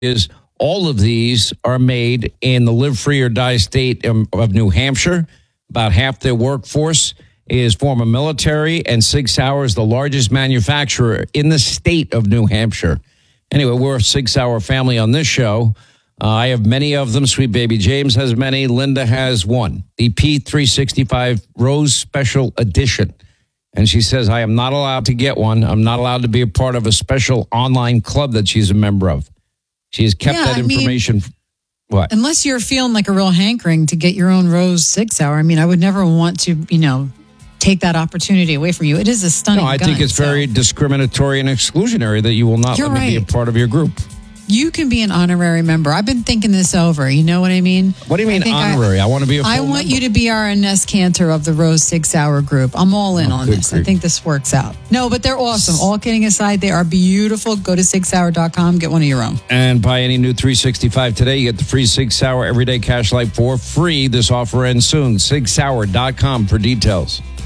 is all of these are made in the Live Free or Die state of New Hampshire. About half their workforce is former military, and 6 Hour is the largest manufacturer in the state of New Hampshire. Anyway, we're a 6 Hour family on this show. I have many of them. Sweet Baby James has many. Linda has one, the P365 Rose Special Edition. And she says, I am not allowed to get one. I'm not allowed to be a part of a special online club that she's a member of. She has kept that information. What? Unless you're feeling like a real hankering to get your own Rose 6 Hour. I mean, I would never want to, take that opportunity away from you. It is a stunning gun. No, I think it's very discriminatory and exclusionary that you will not let me be a part of your group. You can be an honorary member. I've been thinking this over. You know what I mean? What do you mean honorary? I want to be a full member. I want you to be our Ines Cantor of the Rose 6 Hour group. I'm all in on this. I think this works out. No, but they're awesome. All kidding aside, they are beautiful. Go to 6hour.com. Get one of your own. And buy any new 365 today. You get the free 6 Hour Everyday Cash Light for free. This offer ends soon. 6hour.com for details.